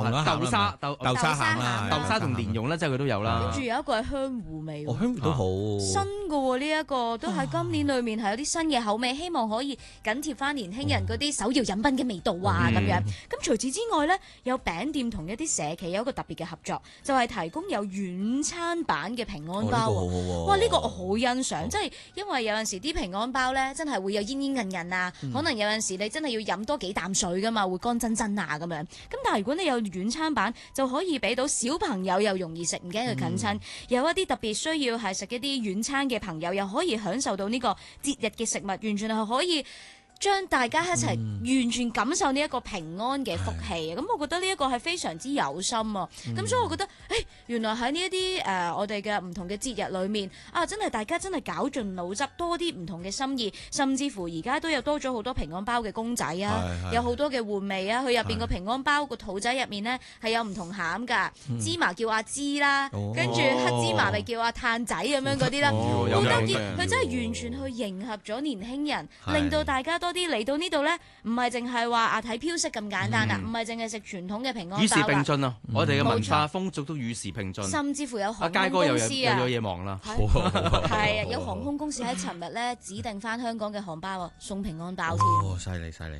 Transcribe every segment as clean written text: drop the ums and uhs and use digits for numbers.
同啦， 豆沙豆豆沙餡啦， 豆沙同蓮蓉啦，即係佢都有啦。 跟住有一個係香芋味喎， 香芋都好新嘅喎，呢一個都喺今年裏面係有啲新嘅口味，希望可以緊貼翻年輕人嗰啲手搖飲品嘅味道啊咁樣。咁除此之外呢，有餅店同一啲社企有一個特別嘅合作，就係提供有軟餐版嘅平安包喎。哇！呢個我好欣賞，即係因為有陣時啲平安包呢，真係會有煙煙韌韌啊，可能有陣時你真係要飲多幾啖水噶嘛，會乾真真啊咁樣。咁但係如果你有軟餐版，就可以俾到小朋友又容易食，唔驚佢近親。有一啲特別需要係食一啲軟餐嘅朋友，又可以享受到呢個節日嘅食物，完全係可以將大家一齊完全感受呢一個平安嘅福氣。咁我覺得呢一個係非常之有心啊。咁所以我覺得，原來喺呢一啲我哋嘅唔同嘅節日裏面啊，真係大家真係搞盡腦汁，多啲唔同嘅心意，甚至乎而家都有多咗好多平安包嘅公仔啊，有好多嘅玩味啊。佢入邊個平安包個肚仔入面呢，係有唔同餡㗎，芝麻叫阿芝啦，跟住黑芝麻咪叫阿炭仔咁樣嗰啲啦，好得意。佢真係完全去迎合咗年輕人，令到大家多啲嚟到呢度咧，唔係淨係話睇飄色咁簡單啦，唔係淨係食傳統嘅平安包啦。 與時並進啊！我哋嘅文化風俗都與時並進。 甚至乎有航佳空公司啊， 有嘢忙啦。 係啊，有航空公司喺尋日咧指定翻香港嘅航包啊，送平安包添。 哦，犀利犀利！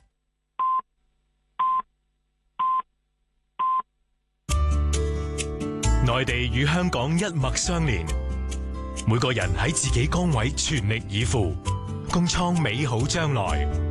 內地與香港一脈相連，每個人喺自己崗位全力以赴，共創美好將來。